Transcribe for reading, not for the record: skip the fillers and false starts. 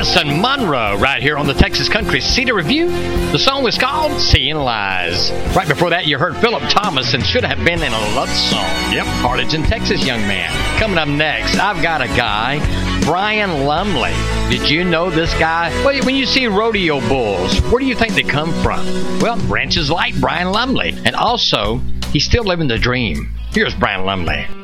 Madison Monroe right here on the Texas Country Cedar Review. The song was called Seeing Lies. Right before that, you heard Philip Thomas and Should Have Been in a Love Song. Yep, Harlingen, Texas, young man. Coming up next, I've got a guy, Brian Lumley. Did you know this guy? Well, when you see rodeo bulls, where do you think they come from? Well, ranches like Brian Lumley. And also, he's still living the dream. Here's Brian Lumley.